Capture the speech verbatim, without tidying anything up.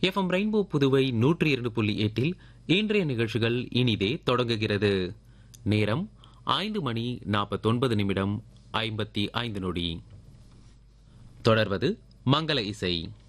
FM rainbow Puduvai நூற்றி இரண்டு புள்ளி எட்டில் இன்றைய நிகழ்ச்சிகள் இனிதே தொடங்குகிறது. நேரம் ஐந்து மணி நாற்பத்தொன்பது நிமிடம் ஐம்பத்தி ஐந்து நொடி. தொடர்வது மங்கள இசை.